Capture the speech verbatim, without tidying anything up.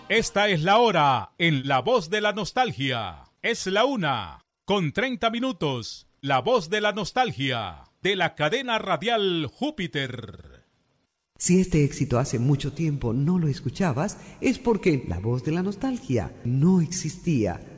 Esta es la hora en La Voz de la Nostalgia. Es la una, con treinta minutos. La Voz de la Nostalgia, de la cadena radial Júpiter. Si este éxito hace mucho tiempo no lo escuchabas, es porque La Voz de la Nostalgia no existía.